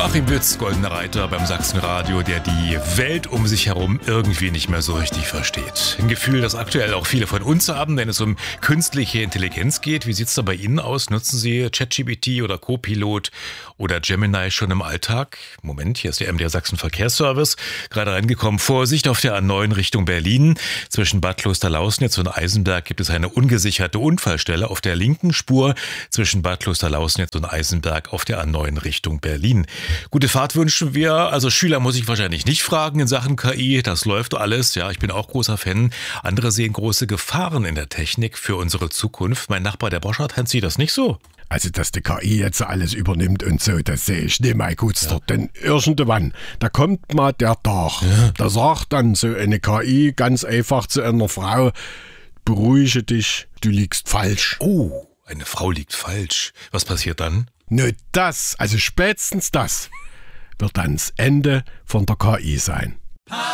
Joachim Bütz, Goldener Reiter beim Sachsenradio, der die Welt um sich herum irgendwie nicht mehr so richtig versteht. Ein Gefühl, das aktuell auch viele von uns haben, wenn es um künstliche Intelligenz geht. Wie sieht's da bei Ihnen aus? Nutzen Sie ChatGPT oder Copilot oder Gemini schon im Alltag? Moment, hier ist der MDR Sachsen Verkehrsservice. Gerade reingekommen. Vorsicht auf der A9 Richtung Berlin. Zwischen Bad Klosterlausnitz und Eisenberg gibt es eine ungesicherte Unfallstelle auf der linken Spur zwischen Bad Klosterlausnitz und Eisenberg auf der A9 Richtung Berlin. Gute Fahrt wünschen wir. Also Schüler muss ich wahrscheinlich nicht fragen in Sachen KI. Das läuft alles. Ja, ich bin auch großer Fan. Andere sehen große Gefahren in der Technik für unsere Zukunft. Mein Nachbar, der Boschert, sieht das nicht so. Also, dass die KI jetzt alles übernimmt und so, das sehe ich nicht mal gut. Ja. Denn irgendwann, da kommt mal der Tag. Ja. Da sagt dann so eine KI ganz einfach zu einer Frau: Beruhige dich, du liegst falsch. Oh, eine Frau liegt falsch. Was passiert dann? Nur das, also spätestens das, wird dann das Ende von der KI sein.